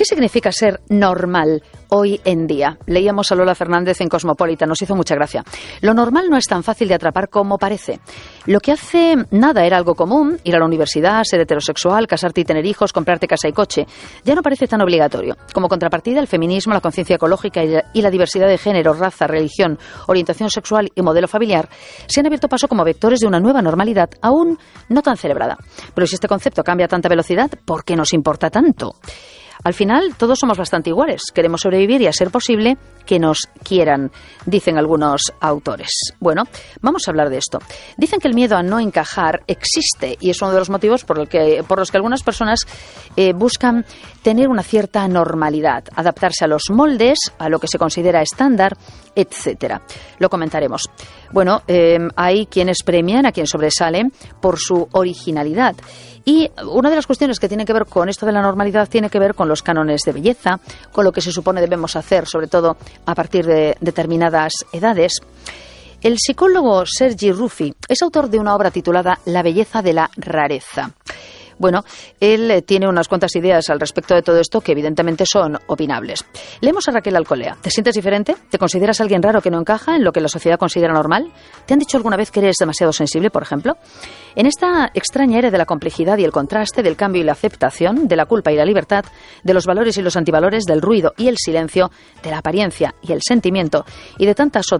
¿Qué significa ser normal hoy en día? Leíamos a Lola Fernández en Cosmopolitan, nos hizo mucha gracia. Lo normal no es tan fácil de atrapar como parece. Lo que hace nada era algo común, ir a la universidad, ser heterosexual, casarte y tener hijos, comprarte casa y coche, ya no parece tan obligatorio. Como contrapartida, el feminismo, la conciencia ecológica y la diversidad de género, raza, religión, orientación sexual y modelo familiar se han abierto paso como vectores de una nueva normalidad aún no tan celebrada. Pero si este concepto cambia a tanta velocidad, ¿por qué nos importa tanto? Al final, todos somos bastante iguales. Queremos sobrevivir y, a ser posible, que nos quieran, dicen algunos autores. Bueno, vamos a hablar de esto. Dicen que el miedo a no encajar existe y es uno de los motivos por los que algunas personas buscan tener una cierta normalidad, adaptarse a los moldes, a lo que se considera estándar, etcétera. Lo comentaremos. Bueno, hay quienes premian a quien sobresale por su originalidad. Y una de las cuestiones que tiene que ver con esto de la normalidad tiene que ver con los cánones de belleza, con lo que se supone debemos hacer, sobre todo a partir de determinadas edades. El psicólogo Sergi Ruffi es autor de una obra titulada La belleza de la rareza. Bueno, él tiene unas cuantas ideas al respecto de todo esto que evidentemente son opinables. Leemos a Raquel Alcolea. ¿Te sientes diferente? ¿Te consideras alguien raro que no encaja en lo que la sociedad considera normal? ¿Te han dicho alguna vez que eres demasiado sensible, por ejemplo? En esta extraña era de la complejidad y el contraste, del cambio y la aceptación, de la culpa y la libertad, de los valores y los antivalores, del ruido y el silencio, de la apariencia y el sentimiento y de tantas